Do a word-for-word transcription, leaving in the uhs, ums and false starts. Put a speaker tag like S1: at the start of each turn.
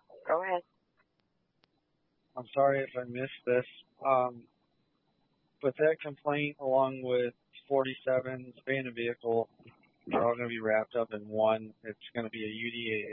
S1: Go ahead.
S2: I'm sorry if I missed this, um, but that complaint along with forty-seven, abandoned vehicle, are all going to be wrapped up in one. It's going to be a U D A